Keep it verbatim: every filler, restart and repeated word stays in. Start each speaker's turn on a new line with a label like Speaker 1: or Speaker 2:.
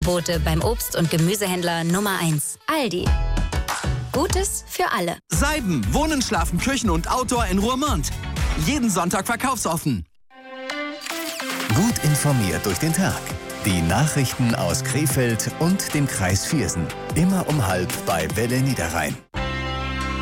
Speaker 1: Angebote beim Obst- und Gemüsehändler Nummer eins. Aldi. Gutes für alle.
Speaker 2: Seiben, Wohnen, Schlafen, Küchen und Outdoor in Roermond. Jeden Sonntag verkaufsoffen.
Speaker 3: Gut informiert durch den Tag. Die Nachrichten aus Krefeld und dem Kreis Viersen. Immer um halb bei Welle Niederrhein.